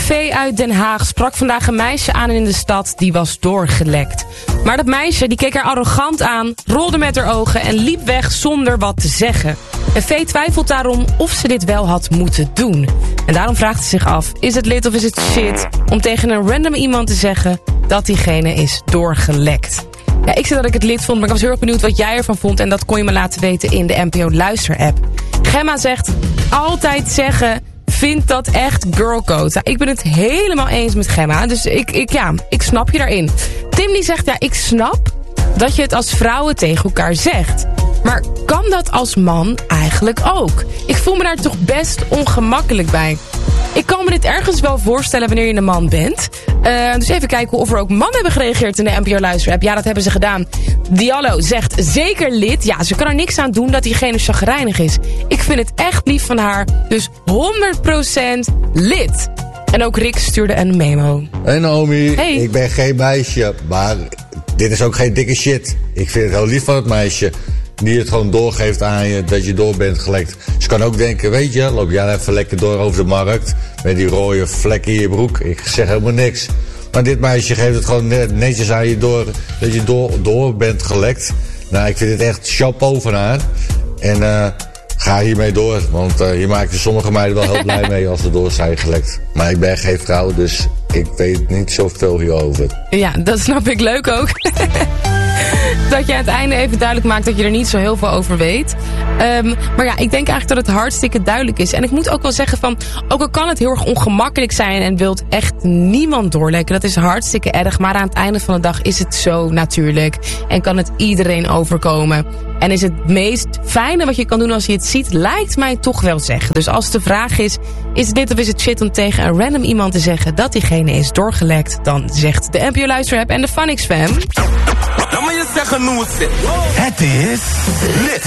V uit Den Haag sprak vandaag een meisje aan in de stad die was doorgelekt. Maar dat meisje die keek haar arrogant aan, rolde met haar ogen en liep weg zonder wat te zeggen. En V twijfelt daarom of ze dit wel had moeten doen. En daarom vraagt ze zich af, is het lit of is het shit om tegen een random iemand te zeggen dat diegene is doorgelekt? Ja, ik zei dat ik het lit vond, maar ik was heel erg benieuwd wat jij ervan vond. En dat kon je me laten weten in de NPO Luister-app. Gemma zegt, altijd zeggen, vind dat echt girlcode. Ik ben het helemaal eens met Gemma, dus ik snap je daarin. Tim die zegt, ja, ik snap dat je het als vrouwen tegen elkaar zegt. Maar kan dat als man eigenlijk ook? Ik voel me daar toch best ongemakkelijk bij. Ik kan me dit ergens wel voorstellen wanneer je een man bent. Dus even kijken of er ook mannen hebben gereageerd in de NPO Luister-app. Ja, dat hebben ze gedaan. Diallo zegt zeker lid. Ja, ze kan er niks aan doen dat diegene chagrijnig is. Ik vind het echt lief van haar. Dus 100% lid. En ook Rick stuurde een memo. Hey Naomi, hey. Ik ben geen meisje, maar dit is ook geen dikke shit. Ik vind het heel lief van het meisje die het gewoon doorgeeft aan je dat je door bent gelekt. Ze kan ook denken, weet je, loop jij even lekker door over de markt met die rode vlek in je broek. Ik zeg helemaal niks. Maar dit meisje geeft het gewoon netjes aan je door dat je door bent gelekt. Nou, ik vind het echt chapeau van haar. En ga hiermee door, want je maakt er sommige meiden wel heel blij mee als ze door zijn gelekt. Maar ik ben geen vrouw, dus ik weet niet zoveel hierover. Ja, dat snap ik leuk ook. Dat je aan het einde even duidelijk maakt dat je er niet zo heel veel over weet. Maar ja, ik denk eigenlijk dat het hartstikke duidelijk is. En ik moet ook wel zeggen van, ook al kan het heel erg ongemakkelijk zijn en wilt echt niemand doorlekken, dat is hartstikke erg. Maar aan het einde van de dag is het zo natuurlijk en kan het iedereen overkomen. En is het meest fijne wat je kan doen als je het ziet, lijkt mij toch wel zeggen. Dus als de vraag is het dit of is het shit om tegen een random iemand te zeggen dat diegene is doorgelekt, dan zegt de NPO Luister-app en de Phonics Fam. Het is lit.